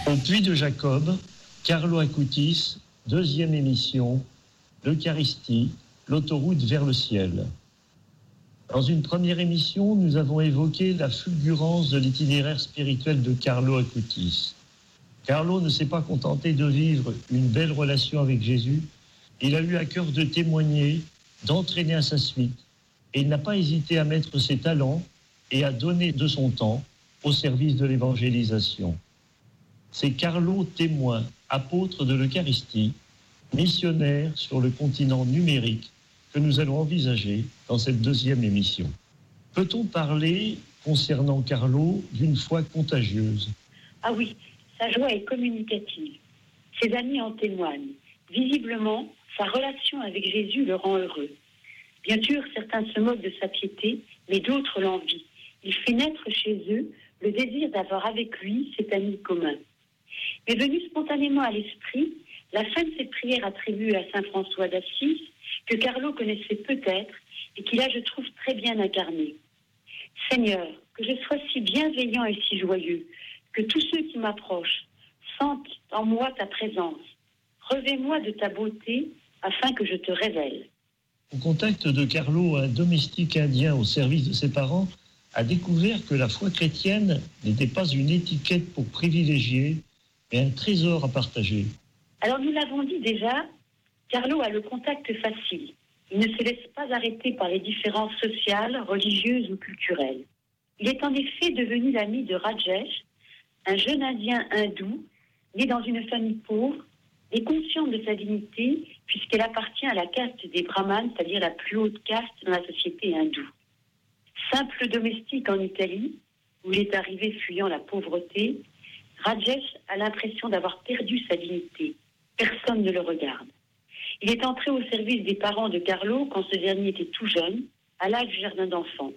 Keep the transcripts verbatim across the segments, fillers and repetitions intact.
Au puits de Jacob, Carlo Acutis, deuxième émission, l'Eucharistie, l'autoroute vers le ciel. Dans une première émission, nous avons évoqué la fulgurance de l'itinéraire spirituel de Carlo Acutis. Carlo ne s'est pas contenté de vivre une belle relation avec Jésus, il a eu à cœur de témoigner, d'entraîner à sa suite, et il n'a pas hésité à mettre ses talents et à donner de son temps au service de l'évangélisation. C'est Carlo témoin, apôtre de l'Eucharistie, missionnaire sur le continent numérique que nous allons envisager dans cette deuxième émission. Peut-on parler, concernant Carlo, d'une foi contagieuse ? Ah oui, sa joie est communicative. Ses amis en témoignent. Visiblement, sa relation avec Jésus le rend heureux. Bien sûr, certains se moquent de sa piété, mais d'autres l'envient. Il fait naître chez eux le désir d'avoir avec lui cet ami commun. Mais venu spontanément à l'esprit, la fin de cette prière attribuée à saint François d'Assise, que Carlo connaissait peut-être et qu'il a, je trouve, très bien incarné. Seigneur, que je sois si bienveillant et si joyeux, que tous ceux qui m'approchent sentent en moi ta présence. Revêt-moi de ta beauté afin que je te révèle. Au contact de Carlo, un domestique indien au service de ses parents a découvert que la foi chrétienne n'était pas une étiquette pour privilégier, mais un trésor à partager. Alors nous l'avons dit déjà, Carlo a le contact facile. Il ne se laisse pas arrêter par les différences sociales, religieuses ou culturelles. Il est en effet devenu l'ami de Rajesh, un jeune Indien hindou, né dans une famille pauvre, et conscient de sa dignité, puisqu'elle appartient à la caste des brahmanes, c'est-à-dire la plus haute caste dans la société hindoue. Simple domestique en Italie, où il est arrivé fuyant la pauvreté, Rajesh a l'impression d'avoir perdu sa dignité. Personne ne le regarde. Il est entré au service des parents de Carlo quand ce dernier était tout jeune, à l'âge du jardin d'enfants.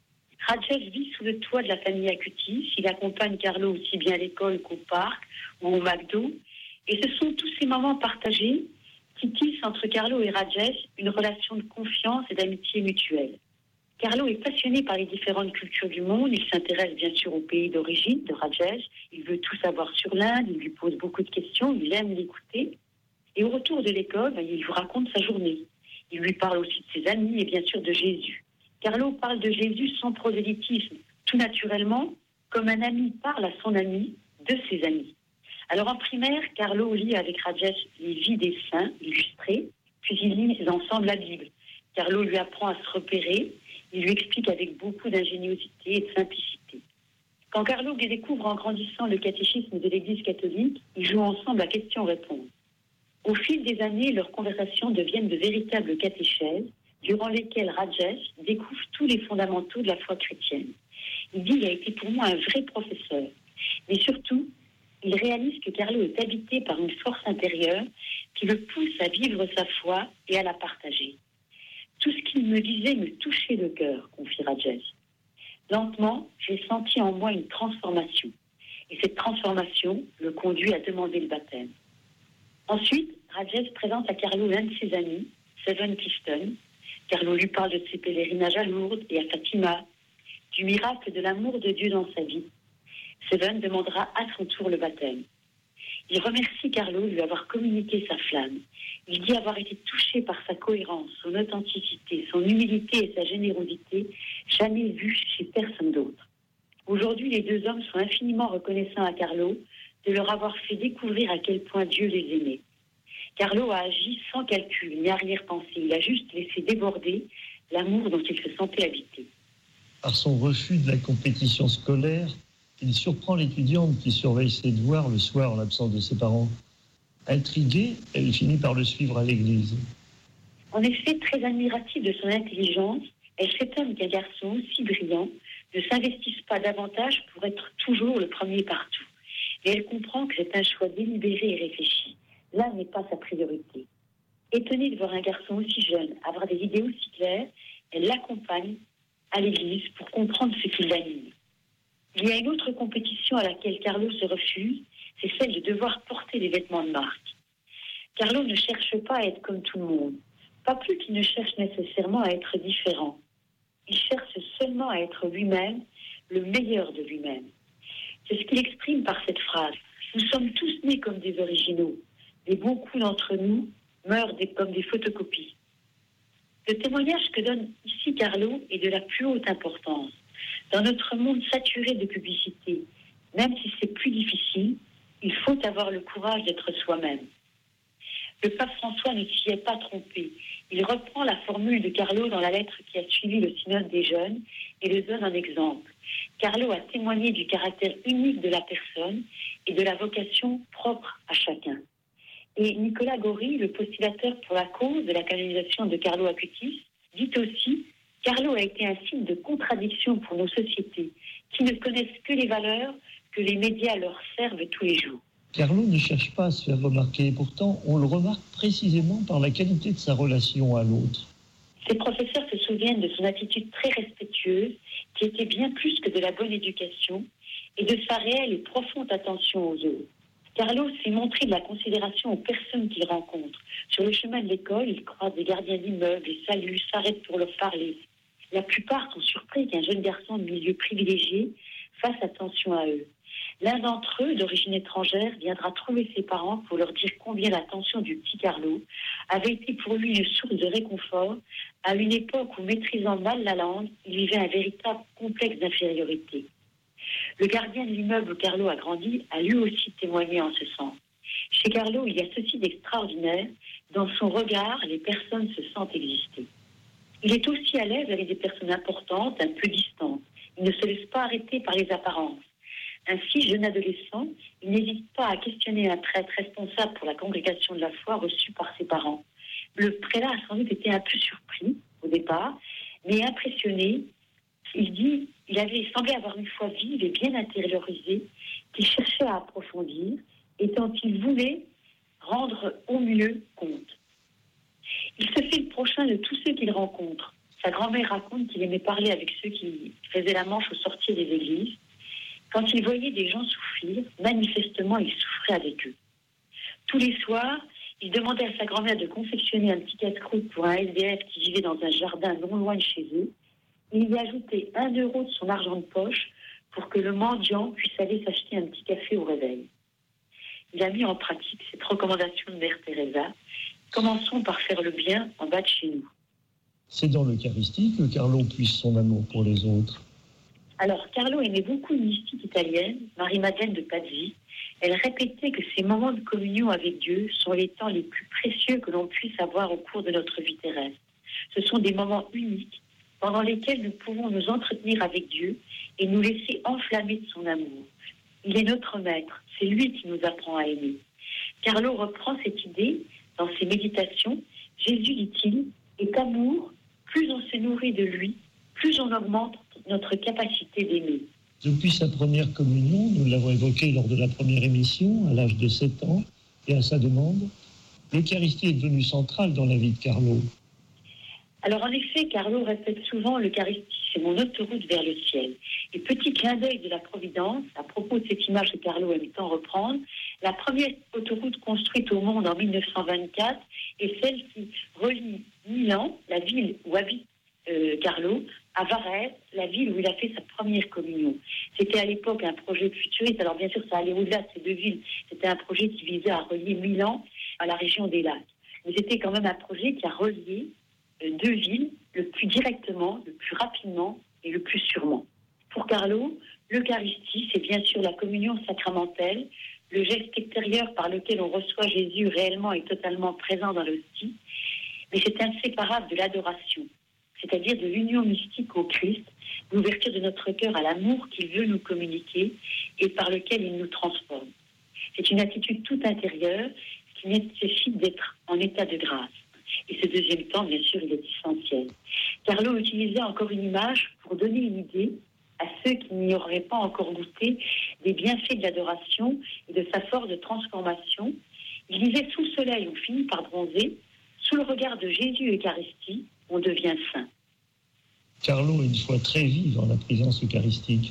Rajesh vit sous le toit de la famille Acutis. Il accompagne Carlo aussi bien à l'école qu'au parc ou au McDo. Et ce sont tous ces moments partagés qui tissent entre Carlo et Rajesh une relation de confiance et d'amitié mutuelle. Carlo est passionné par les différentes cultures du monde. Il s'intéresse bien sûr au pays d'origine de Rajesh. Il veut tout savoir sur l'Inde. Il lui pose beaucoup de questions. Il aime l'écouter. Et au retour de l'école, il vous raconte sa journée. Il lui parle aussi de ses amis et bien sûr de Jésus. Carlo parle de Jésus sans prosélytisme, tout naturellement, comme un ami parle à son ami de ses amis. Alors en primaire, Carlo lit avec Rajesh les vies des saints illustrées, puis ils lisent ensemble la Bible. Carlo lui apprend à se repérer, il lui explique avec beaucoup d'ingéniosité et de simplicité. Quand Carlo découvre en grandissant le catéchisme de l'Église catholique, ils jouent ensemble à questions-réponses. Au fil des années, leurs conversations deviennent de véritables catéchèses, durant lesquelles Rajesh découvre tous les fondamentaux de la foi chrétienne. Il dit « Il a été pour moi un vrai professeur ». Mais surtout, il réalise que Carlo est habité par une force intérieure qui le pousse à vivre sa foi et à la partager. Tout ce qu'il me disait me touchait le cœur, confie Rajesh. Lentement, j'ai senti en moi une transformation. Et cette transformation le conduit à demander le baptême. Ensuite, Rajesh présente à Carlo l'un de ses amis, Seven Clifton. Carlo lui parle de ses pèlerinages à Lourdes et à Fatima, du miracle de l'amour de Dieu dans sa vie. Seven demandera à son tour le baptême. Il remercie Carlo de lui avoir communiqué sa flamme. Il dit avoir été touché par sa cohérence, son authenticité, son humilité et sa générosité, jamais vue chez personne d'autre. Aujourd'hui, les deux hommes sont infiniment reconnaissants à Carlo de leur avoir fait découvrir à quel point Dieu les aimait. Carlo a agi sans calcul ni arrière-pensée. Il a juste laissé déborder l'amour dont il se sentait habité. Par son refus de la compétition scolaire, il surprend l'étudiante qui surveille ses devoirs le soir en l'absence de ses parents. Intriguée, elle finit par le suivre à l'église. En effet, très admirative de son intelligence, elle s'étonne qu'un garçon aussi brillant ne s'investisse pas davantage pour être toujours le premier partout. Et elle comprend que c'est un choix délibéré et réfléchi. Là n'est pas sa priorité. Étonnée de voir un garçon aussi jeune avoir des idées aussi claires, elle l'accompagne à l'église pour comprendre ce qui l'anime. Il y a une autre compétition à laquelle Carlo se refuse, c'est celle de devoir porter des vêtements de marque. Carlo ne cherche pas à être comme tout le monde, pas plus qu'il ne cherche nécessairement à être différent. Il cherche seulement à être lui-même, le meilleur de lui-même. C'est ce qu'il exprime par cette phrase. Nous sommes tous nés comme des originaux, et beaucoup d'entre nous meurent des, comme des photocopies. Le témoignage que donne ici Carlo est de la plus haute importance. Dans notre monde saturé de publicité, même si c'est plus difficile, il faut avoir le courage d'être soi-même. Le pape François ne s'y est pas trompé. Il reprend la formule de Carlo dans la lettre qui a suivi le synode des jeunes et le donne en exemple. Carlo a témoigné du caractère unique de la personne et de la vocation propre à chacun. Et Nicolas Gori, le postulateur pour la cause de la canonisation de Carlo Acutis, dit aussi « Carlo a été un signe de contradiction pour nos sociétés qui ne connaissent que les valeurs que les médias leur servent tous les jours. » Carlo ne cherche pas à se faire remarquer, et pourtant on le remarque précisément par la qualité de sa relation à l'autre. Ses professeurs se souviennent de son attitude très respectueuse, qui était bien plus que de la bonne éducation, et de sa réelle et profonde attention aux autres. Carlo s'est montré de la considération aux personnes qu'il rencontre. Sur le chemin de l'école, il croise des gardiens d'immeubles, les salue, s'arrête pour leur parler. La plupart sont surpris qu'un jeune garçon de milieu privilégié fasse attention à eux. L'un d'entre eux, d'origine étrangère, viendra trouver ses parents pour leur dire combien l'attention du petit Carlo avait été pour lui une source de réconfort à une époque où, maîtrisant mal la langue, il vivait un véritable complexe d'infériorité. Le gardien de l'immeuble où Carlo a grandi a lui aussi témoigné en ce sens. Chez Carlo, il y a ceci d'extraordinaire. Dans son regard, les personnes se sentent exister. Il est aussi à l'aise avec des personnes importantes, un peu distantes. Il ne se laisse pas arrêter par les apparences. Ainsi, jeune adolescent, il n'hésite pas à questionner un prêtre responsable pour la congrégation de la foi reçu par ses parents. Le prélat a sans doute été un peu surpris au départ, mais impressionné. Il dit il avait semblé avoir une foi vive et bien intériorisée, qu'il cherchait à approfondir, et dont il voulait rendre au mieux compte. Il se fait le prochain de tous ceux qu'il rencontre. Sa grand-mère raconte qu'il aimait parler avec ceux qui faisaient la manche au sortir des églises. Quand il voyait des gens souffrir, manifestement, il souffrait avec eux. Tous les soirs, il demandait à sa grand-mère de confectionner un petit casse-croûte pour un S D F qui vivait dans un jardin non loin de chez eux. Il y ajoutait un euro de son argent de poche pour que le mendiant puisse aller s'acheter un petit café au réveil. Il a mis en pratique cette recommandation de Mère Teresa. Commençons par faire le bien en bas de chez nous. C'est dans l'Eucharistie que Carlo puise son amour pour les autres. Alors, Carlo aimait beaucoup une mystique italienne, Marie-Madeleine de Pazzi. Elle répétait que ces moments de communion avec Dieu sont les temps les plus précieux que l'on puisse avoir au cours de notre vie terrestre. Ce sont des moments uniques pendant lesquels nous pouvons nous entretenir avec Dieu et nous laisser enflammer de son amour. Il est notre maître, c'est lui qui nous apprend à aimer. Carlo reprend cette idée dans ses méditations. Jésus, dit-il, est amour. Plus on se nourrit de lui, plus on augmente notre capacité d'aimer. Depuis sa première communion, nous l'avons évoqué lors de la première émission, à l'âge de sept ans, et à sa demande, l'Eucharistie est devenue centrale dans la vie de Carlo. Alors en effet, Carlo répète souvent « l'Eucharistie, c'est mon autoroute vers le ciel ». Et petit clin d'œil de la Providence, à propos de cette image que Carlo aime tant reprendre, la première autoroute construite au monde en dix-neuf cent vingt-quatre est celle qui relie Milan, la ville où habite euh, Carlo, à Varèse, la ville où il a fait sa première communion. C'était à l'époque un projet futuriste, alors bien sûr ça allait au-delà de ces deux villes, c'était un projet qui visait à relier Milan à la région des lacs. Mais c'était quand même un projet qui a relié deux villes le plus directement, le plus rapidement et le plus sûrement. Pour Carlo, l'Eucharistie, c'est bien sûr la communion sacramentelle, le geste extérieur par lequel on reçoit Jésus réellement et totalement présent dans l'hostie, mais c'est inséparable de l'adoration, c'est-à-dire de l'union mystique au Christ, l'ouverture de notre cœur à l'amour qu'il veut nous communiquer et par lequel il nous transforme. C'est une attitude toute intérieure qui nécessite d'être en état de grâce. Et ce deuxième temps, bien sûr, il est essentiel. Carlo utilisait encore une image pour donner une idée à ceux qui n'y auraient pas encore goûté des bienfaits de l'adoration et de sa force de transformation. Il disait, sous le soleil, on finit par bronzer. Sous le regard de Jésus Eucharistie, on devient saint. Carlo a une foi très vive en la présence eucharistique.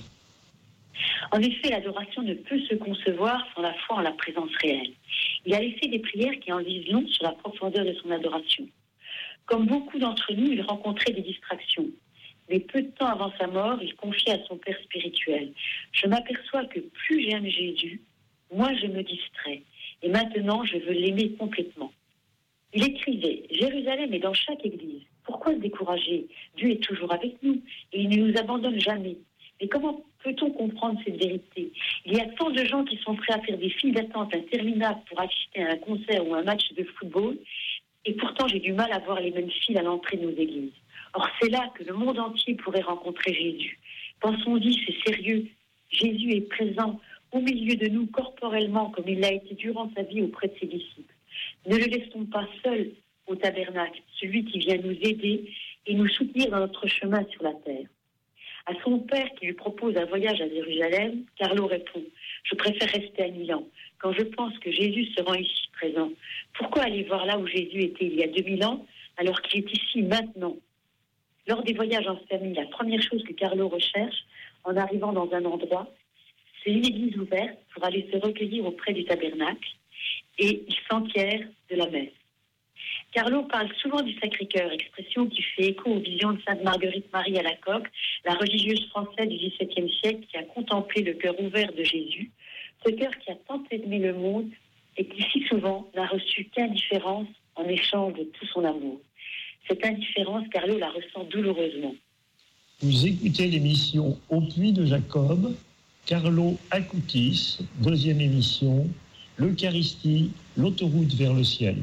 En effet, l'adoration ne peut se concevoir sans la foi en la présence réelle. Il a laissé des prières qui en disent long sur la profondeur de son adoration. Comme beaucoup d'entre nous, il rencontrait des distractions. Mais peu de temps avant sa mort, il confiait à son père spirituel. Je m'aperçois que plus j'aime Jésus, Moi, je me distrais. Et maintenant, je veux l'aimer complètement. Il écrivait, Jérusalem est dans chaque église. Pourquoi se décourager? Dieu est toujours avec nous et il ne nous abandonne jamais. Mais comment peut-on comprendre cette vérité? Il y a tant de gens qui sont prêts à faire des files d'attente interminables pour assister à un concert ou un match de football, et pourtant j'ai du mal à voir les mêmes files à l'entrée de nos églises. Or, c'est là que le monde entier pourrait rencontrer Jésus. Pensons-y, c'est sérieux. Jésus est présent au milieu de nous corporellement, comme il l'a été durant sa vie auprès de ses disciples. Ne le laissons pas seul au tabernacle, celui qui vient nous aider et nous soutenir dans notre chemin sur la terre. À son père qui lui propose un voyage à Jérusalem, Carlo répond « Je préfère rester à Milan, quand je pense que Jésus se rend ici présent. Pourquoi aller voir là où Jésus était il y a deux mille ans, alors qu'il est ici maintenant ?» Lors des voyages en famille, la première chose que Carlo recherche, en arrivant dans un endroit, c'est une église ouverte pour aller se recueillir auprès du tabernacle, et il s'enquiert de la messe. Carlo parle souvent du Sacré-Cœur, expression qui fait écho aux visions de Sainte Marguerite-Marie à la Coque, la religieuse française du dix-septième siècle qui a contemplé le cœur ouvert de Jésus, ce cœur qui a tant aimé le monde et qui si souvent n'a reçu qu'indifférence en échange de tout son amour. Cette indifférence, Carlo la ressent douloureusement. Vous écoutez l'émission Au Puits de Jacob, Carlo Acutis, deuxième émission, l'Eucharistie, l'autoroute vers le ciel.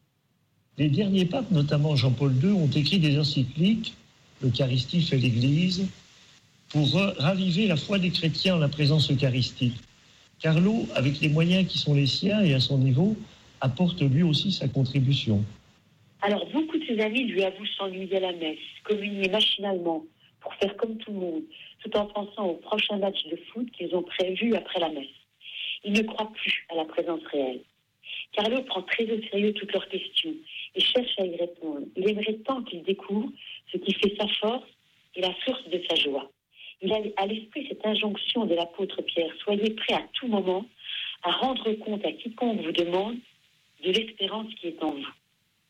Les derniers papes, notamment Jean-Paul deux, ont écrit des encycliques, l'Eucharistie fait l'Église, pour raviver la foi des chrétiens en la présence eucharistique. Carlo, avec les moyens qui sont les siens et à son niveau, apporte lui aussi sa contribution. Alors, beaucoup de ses amis lui avouent s'ennuyer à la messe, communier machinalement, pour faire comme tout le monde, tout en pensant au prochain match de foot qu'ils ont prévu après la messe. Ils ne croient plus à la présence réelle. Carlo prend très au sérieux toutes leurs questions et cherche à y répondre. Il aimerait tant qu'il découvre ce qui fait sa force et la source de sa joie. Il a à l'esprit cette injonction de l'apôtre Pierre, soyez prêts à tout moment à rendre compte à quiconque vous demande de l'espérance qui est en vous.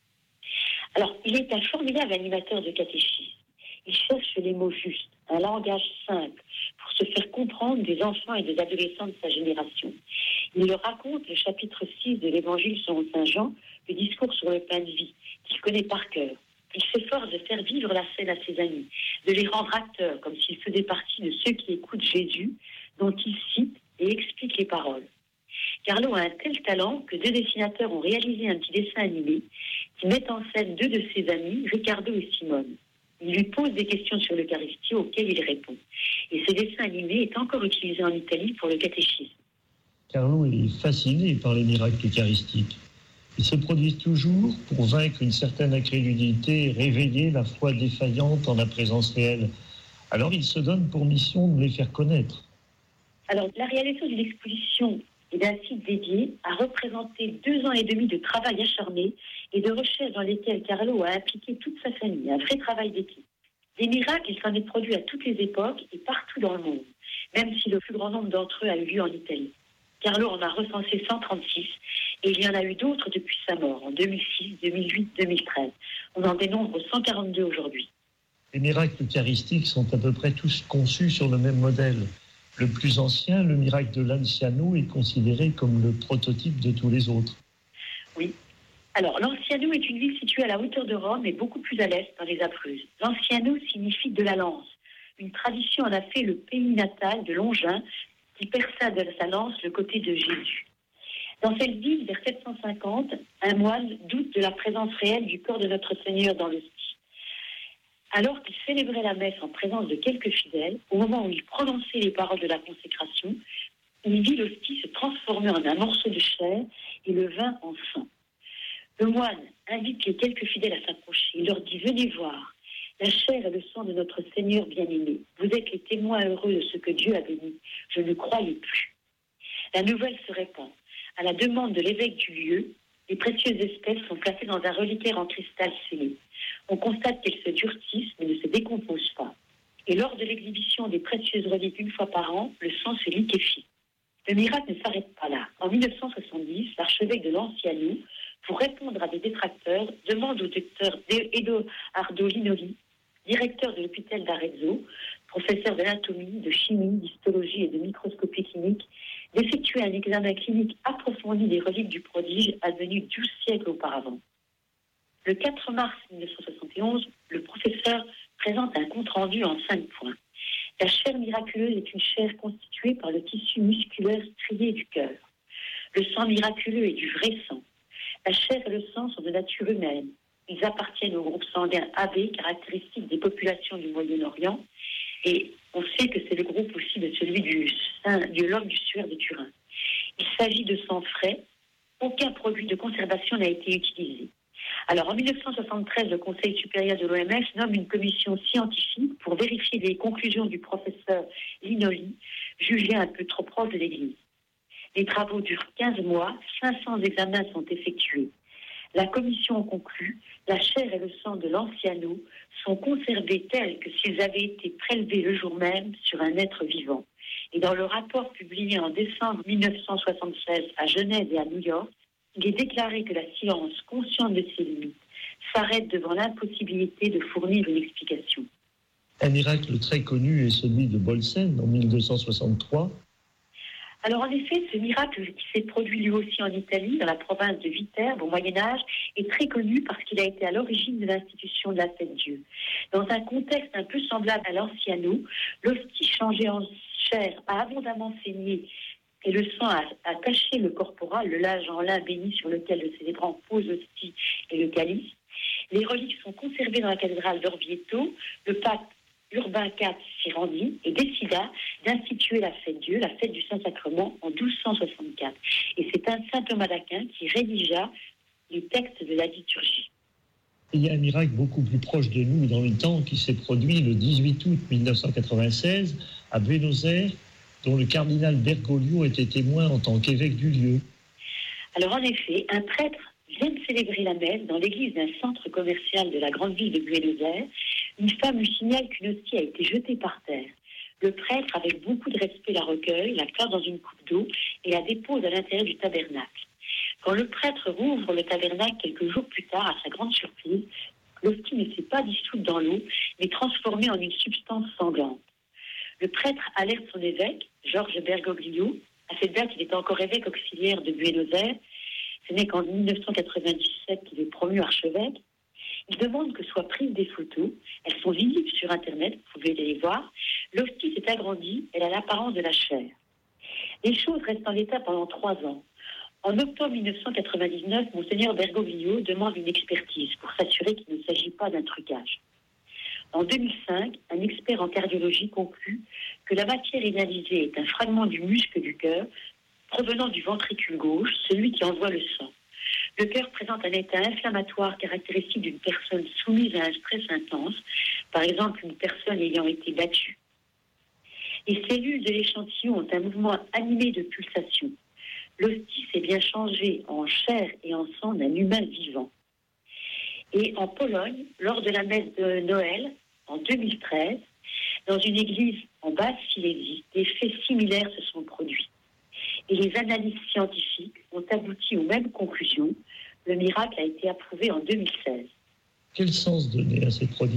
Alors, il est un formidable animateur de catéchisme. Il cherche les mots justes, un langage simple, pour se faire comprendre des enfants et des adolescents de sa génération. Il leur raconte le chapitre six de l'Évangile selon saint Jean, le discours sur le pain de vie, qu'il connaît par cœur. Il s'efforce de faire vivre la scène à ses amis, de les rendre acteurs, comme s'ils faisaient partie de ceux qui écoutent Jésus, dont il cite et explique les paroles. Carlo a un tel talent que deux dessinateurs ont réalisé un petit dessin animé qui met en scène deux de ses amis, Riccardo et Simone. Il lui pose des questions sur l'Eucharistie auxquelles il répond. Et ce dessin animé est encore utilisé en Italie pour le catéchisme. Carlo est fasciné par les miracles eucharistiques. Ils se produisent toujours pour vaincre une certaine incrédulité et réveiller la foi défaillante en la présence réelle. Alors il se donne pour mission de les faire connaître. Alors la réalisation d'une exposition et d'un site dédié a représenté deux ans et demi de travail acharné et de recherche dans lesquels Carlo a impliqué toute sa famille, un vrai travail d'équipe. Des miracles, il s'en est produit à toutes les époques et partout dans le monde, même si le plus grand nombre d'entre eux a eu lieu en Italie. Carlo en a recensé cent trente-six et il y en a eu d'autres depuis sa mort, en deux mille six, deux mille huit, deux mille treize. On en dénombre cent quarante-deux aujourd'hui. Les miracles eucharistiques sont à peu près tous conçus sur le même modèle. Le plus ancien, le miracle de Lanciano, est considéré comme le prototype de tous les autres. Oui. Alors, Lanciano est une ville située à la hauteur de Rome et beaucoup plus à l'est, dans les Abruzzes. Lanciano signifie de la lance. Une tradition en a fait le pays natal de Longin, qui perça de sa lance le côté de Jésus. Dans cette ville, vers sept cent cinquante, un moine doute de la présence réelle du corps de notre Seigneur dans l'hostie. Alors qu'il célébrait la messe en présence de quelques fidèles, au moment où il prononçait les paroles de la consécration, il vit l'hostie se transformer en un morceau de chair et le vin en sang. Le moine invite les quelques fidèles à s'approcher. Il leur dit « Venez voir, la chair et le sang de notre Seigneur bien-aimé. Vous êtes les témoins heureux de ce que Dieu a béni. Je ne croyais plus. » La nouvelle se répand. À la demande de l'évêque du lieu, les précieuses espèces sont placées dans un reliquaire en cristal scellé. On constate qu'elles se durcissent mais ne se décomposent pas. Et lors de l'exhibition des précieuses reliques une fois par an, le sang se liquéfie. Le miracle ne s'arrête pas là. En mille neuf cent soixante-dix, l'archevêque de Lanciano, pour répondre à des détracteurs, demande au docteur Edoardo Linoli, directeur de l'hôpital d'Arezzo, professeur d'anatomie, de chimie, d'histologie et de microscopie clinique, d'effectuer un examen clinique approfondi des reliques du prodige advenu douze siècles auparavant. Le quatre mars mille neuf cent soixante et onze, le professeur présente un compte-rendu en cinq points. La chair miraculeuse est une chair constituée par le tissu musculaire strié du cœur. Le sang miraculeux est du vrai sang. La chair et le sang sont de nature humaine. Ils appartiennent au groupe sanguin A B, caractéristique des populations du Moyen-Orient. Et on sait que c'est le groupe aussi de celui du sein, de l'homme du suaire de Turin. Il s'agit de sang frais. Aucun produit de conservation n'a été utilisé. Alors, en mille neuf cent soixante-treize, le Conseil supérieur de l'O M S nomme une commission scientifique pour vérifier les conclusions du professeur Linoli, jugé un peu trop proche de l'Église. Les travaux durent quinze mois, cinq cents examens sont effectués. La commission conclut, la chair et le sang de l'anciano sont conservés tels que s'ils avaient été prélevés le jour même sur un être vivant. Et dans le rapport publié en décembre mille neuf cent soixante-seize à Genève et à New York, il est déclaré que la science, consciente de ses limites, s'arrête devant l'impossibilité de fournir une explication. Un miracle très connu est celui de Bolsen en mille deux cent soixante-trois. Alors en effet, ce miracle qui s'est produit lui aussi en Italie, dans la province de Viterbe, au Moyen-Âge, est très connu parce qu'il a été à l'origine de l'institution de la fête Dieu. Dans un contexte un peu semblable à l'anciano, l'hostie changée en chair a abondamment saigné et le sang a, a taché le corporal, le linge en lin béni sur lequel le célébrant pose l'hostie et le calice. Les reliques sont conservées dans la cathédrale d'Orvieto. Le pape Urbain quatre s'y rendit et décida d'instituer la fête Dieu, la fête du Saint-Sacrement, en douze cent soixante-quatre. Et c'est un saint Thomas d'Aquin qui rédigea les textes de la liturgie. Il y a un miracle beaucoup plus proche de nous dans le temps qui s'est produit le dix-huit août mille neuf cent quatre-vingt-seize à Buenos Aires, dont le cardinal Bergoglio était témoin en tant qu'évêque du lieu. Alors en effet, un prêtre vient de célébrer la messe dans l'église d'un centre commercial de la grande ville de Buenos Aires. Une femme lui signale qu'une hostie a été jetée par terre. Le prêtre, avec beaucoup de respect, la recueille, la clare dans une coupe d'eau et la dépose à l'intérieur du tabernacle. Quand le prêtre rouvre le tabernacle quelques jours plus tard, à sa grande surprise, l'hostie ne s'est pas dissoute dans l'eau, mais transformée en une substance sanglante. Le prêtre alerte son évêque, Georges Bergoglio. À cette date, il est encore évêque auxiliaire de Buenos Aires. Ce n'est qu'en mille neuf cent quatre-vingt-dix-sept qu'il est promu archevêque. Il demande que soient prises des photos. Elles sont visibles sur Internet, vous pouvez les voir. L'hostie s'est agrandie, elle a l'apparence de la chair. Les choses restent en l'état pendant trois ans. En octobre mille neuf cent quatre-vingt-dix-neuf, Monseigneur Bergoglio demande une expertise pour s'assurer qu'il ne s'agit pas d'un trucage. En deux mille cinq, un expert en cardiologie conclut que la matière analysée est un fragment du muscle du cœur provenant du ventricule gauche, celui qui envoie le sang. Le cœur présente un état inflammatoire caractéristique d'une personne soumise à un stress intense, par exemple une personne ayant été battue. Les cellules de l'échantillon ont un mouvement animé de pulsation. L'hostie s'est bien changée en chair et en sang d'un humain vivant. Et en Pologne, lors de la messe de Noël, en deux mille treize, dans une église en Basse-Silésie, des faits similaires se sont produits. Et les analyses scientifiques ont abouti aux mêmes conclusions. Le miracle a été approuvé en deux mille seize. Quel sens donner à ces prodiges ?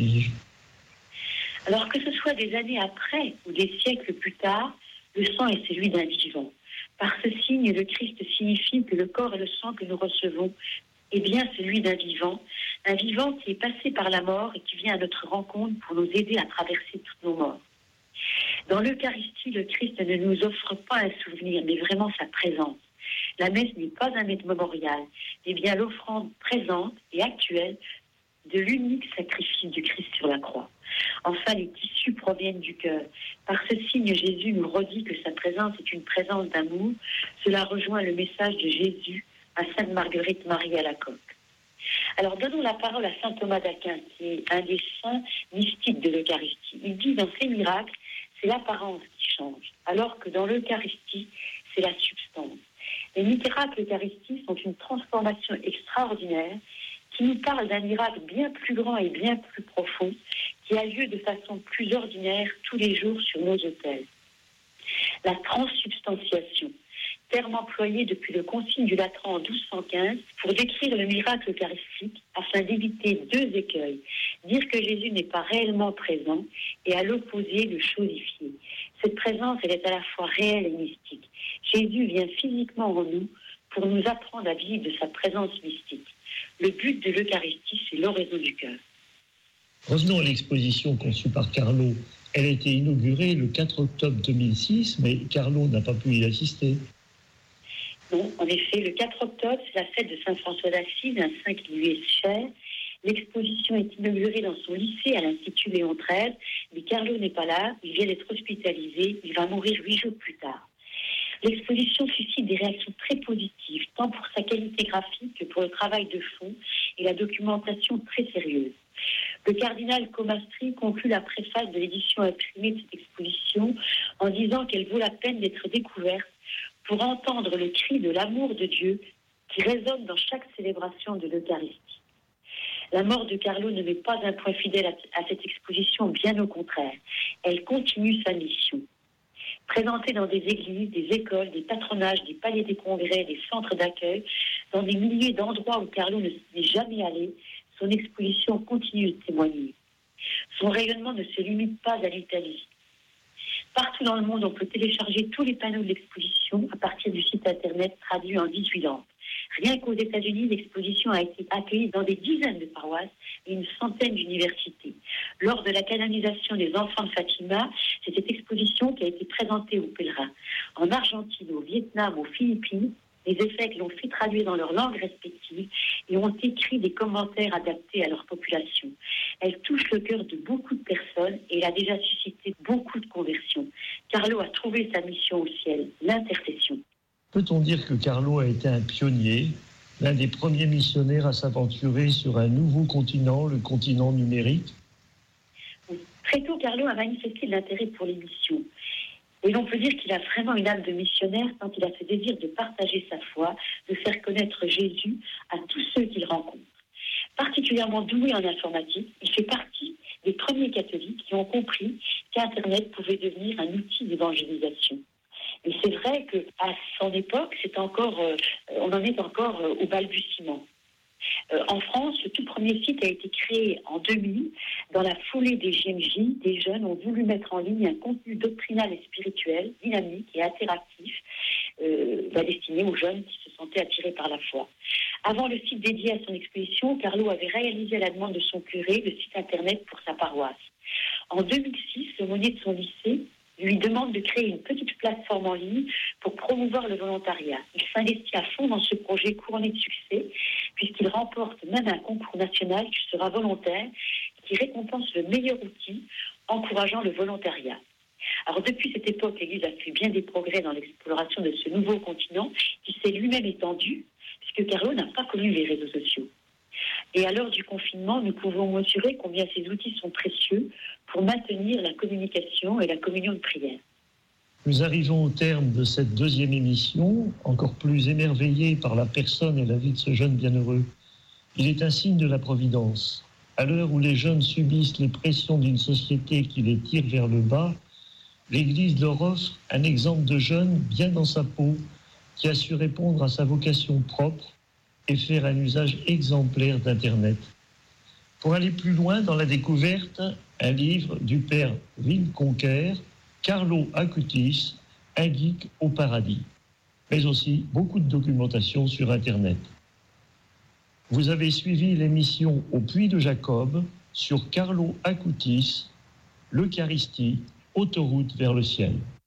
Alors que ce soit des années après ou des siècles plus tard, le sang est celui d'un vivant. Par ce signe, le Christ signifie que le corps et le sang que nous recevons est bien celui d'un vivant, un vivant qui est passé par la mort et qui vient à notre rencontre pour nous aider à traverser toutes nos morts. Dans l'Eucharistie, le Christ ne nous offre pas un souvenir, mais vraiment sa présence. La messe n'est pas un mémorial, mais bien l'offrande présente et actuelle de l'unique sacrifice du Christ sur la croix. Enfin, les tissus proviennent du cœur. Par ce signe, Jésus nous redit que sa présence est une présence d'amour. Cela rejoint le message de Jésus à Sainte Marguerite Marie Alacoque. Alors, donnons la parole à saint Thomas d'Aquin, qui est un des saints mystiques de l'Eucharistie. Il dit dans ces miracles, c'est l'apparence qui change, alors que dans l'Eucharistie, c'est la substance. Les miracles eucharistiques sont une transformation extraordinaire qui nous parle d'un miracle bien plus grand et bien plus profond qui a lieu de façon plus ordinaire tous les jours sur nos autels. La transsubstantiation. terme employé depuis le Concile du Latran en douze cent quinze pour décrire le miracle eucharistique afin d'éviter deux écueils. Dire que Jésus n'est pas réellement présent et à l'opposé le chosifier. Cette présence, elle est à la fois réelle et mystique. Jésus vient physiquement en nous pour nous apprendre à vivre de sa présence mystique. Le but de l'Eucharistie, c'est l'oraison du cœur. Revenons à l'exposition conçue par Carlo. Elle a été inaugurée le quatre octobre deux mille six, mais Carlo n'a pas pu y assister. Non, en effet, le quatre octobre, c'est la fête de Saint François d'Assise, un saint qui lui est cher. L'exposition est inaugurée dans son lycée à l'Institut Léon treize, mais Carlo n'est pas là, il vient d'être hospitalisé, il va mourir huit jours plus tard. L'exposition suscite des réactions très positives, tant pour sa qualité graphique que pour le travail de fond et la documentation très sérieuse. Le cardinal Comastri conclut la préface de l'édition imprimée de cette exposition en disant qu'elle vaut la peine d'être découverte pour entendre le cri de l'amour de Dieu qui résonne dans chaque célébration de l'Eucharistie. La mort de Carlo ne met pas un point fidèle à, à cette exposition, bien au contraire. Elle continue sa mission. Présentée dans des églises, des écoles, des patronages, des palais des congrès, des centres d'accueil, dans des milliers d'endroits où Carlo ne n'est jamais allé, son exposition continue de témoigner. Son rayonnement ne se limite pas à l'Italie. Partout dans le monde, on peut télécharger tous les panneaux de l'exposition à partir du site internet traduit en dix-huit langues. Rien qu'aux États-Unis, l'exposition a été accueillie dans des dizaines de paroisses et une centaine d'universités. Lors de la canonisation des enfants de Fatima, c'est cette exposition qui a été présentée aux pèlerins. En Argentine, au Vietnam, aux Philippines, les évêques l'ont fait traduire dans leurs langues respectives et ont écrit des commentaires adaptés à leur population. Elle touche le cœur de beaucoup de personnes et elle a déjà suscité beaucoup de conversions. Carlo a trouvé sa mission au ciel, l'intercession. Peut-on dire que Carlo a été un pionnier, l'un des premiers missionnaires à s'aventurer sur un nouveau continent, le continent numérique ? Très tôt, Carlo a manifesté de l'intérêt pour les missions. Et l'on peut dire qu'il a vraiment une âme de missionnaire tant il a ce désir de partager sa foi, de faire connaître Jésus à tous ceux qu'il rencontre. Particulièrement doué en informatique, il fait partie des premiers catholiques qui ont compris qu'Internet pouvait devenir un outil d'évangélisation. Et c'est vrai qu'à son époque, c'est encore, euh, on en est encore euh, au balbutiement. Euh, en France, le tout premier site a été créé en deux mille. Dans la foulée des J M J, des jeunes ont voulu mettre en ligne un contenu doctrinal et spirituel, dynamique et interactif, euh, destiné aux jeunes qui se sentaient attirés par la foi. Avant le site dédié à son exposition, Carlo avait réalisé à la demande de son curé le site internet pour sa paroisse. En deux mille six, l'aumônier de son lycée lui demande de créer une petite plateforme en ligne pour promouvoir le volontariat. Il s'investit à fond dans ce projet couronné de succès, puisqu'il remporte même un concours national qui sera volontaire, qui récompense le meilleur outil, encourageant le volontariat. Alors depuis cette époque, l'Église a fait bien des progrès dans l'exploration de ce nouveau continent, qui s'est lui-même étendu, puisque Carlo n'a pas connu les réseaux sociaux. Et à l'heure du confinement, nous pouvons mesurer combien ces outils sont précieux pour maintenir la communication et la communion de prière. Nous arrivons au terme de cette deuxième émission, encore plus émerveillés par la personne et la vie de ce jeune bienheureux. Il est un signe de la Providence. À l'heure où les jeunes subissent les pressions d'une société qui les tire vers le bas, l'Église leur offre un exemple de jeune bien dans sa peau, qui a su répondre à sa vocation propre et faire un usage exemplaire d'Internet. Pour aller plus loin dans la découverte, un livre du père Vinconquer, Carlo Acutis, un geek au paradis, mais aussi beaucoup de documentation sur Internet. Vous avez suivi l'émission Au Puits de Jacob sur Carlo Acutis, l'Eucharistie, autoroute vers le ciel.